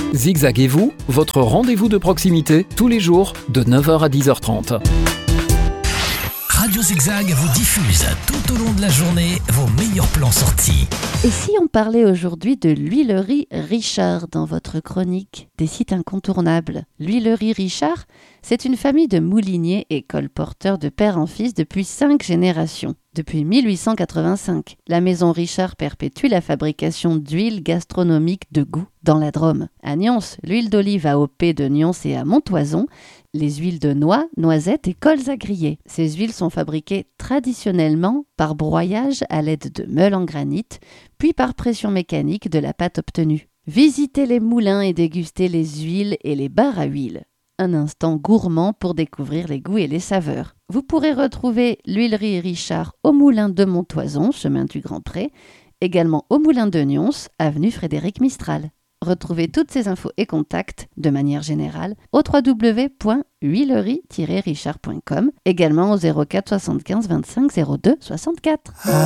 Zigzag et vous, votre rendez-vous de proximité, tous les jours, de 9h à 10h30. Radio Zigzag vous diffuse tout au long de la journée vos meilleurs plans sortis. Et si on parlait aujourd'hui de l'huilerie Richard dans votre chronique des sites incontournables? L'huilerie Richard, c'est une famille de mouliniers et colporteurs de père en fils depuis 5 générations. Depuis 1885, la maison Richard perpétue la fabrication d'huiles gastronomiques de goût dans la Drôme. À Nyons, l'huile d'olive AOP de Nyons et à Montoison, les huiles de noix, noisettes et cols à griller. Ces huiles sont fabriquées traditionnellement par broyage à l'aide de meules en granit, puis par pression mécanique de la pâte obtenue. Visitez les moulins et dégustez les huiles et les bars à huile. Un instant gourmand pour découvrir les goûts et les saveurs. Vous pourrez retrouver l'huilerie Richard au moulin de Montoison, chemin du Grand Pré, également au moulin de Nyons, avenue Frédéric Mistral. Retrouvez toutes ces infos et contacts, de manière générale, au www.huilerie-richard.com, également au 04 75 25 02 64.